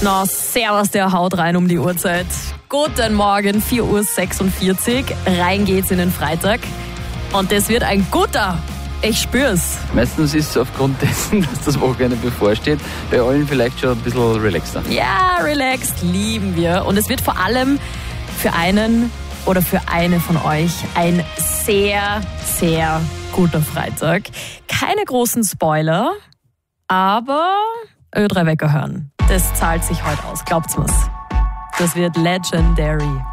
Na, servus, der haut rein um die Uhrzeit. Guten Morgen, 4:46 Uhr. Rein geht's in den Freitag. Und das wird ein guter. Ich spür's. Meistens ist es aufgrund dessen, dass das Wochenende bevorsteht, bei allen vielleicht schon ein bisschen relaxter. Ja, relaxed lieben wir. Und es wird vor allem für einen oder für eine von euch ein sehr, sehr guter Freitag. Keine großen Spoiler, aber Ö3 Wecker hören. Das zahlt sich heute aus, glaubt's mir's. Das wird legendary.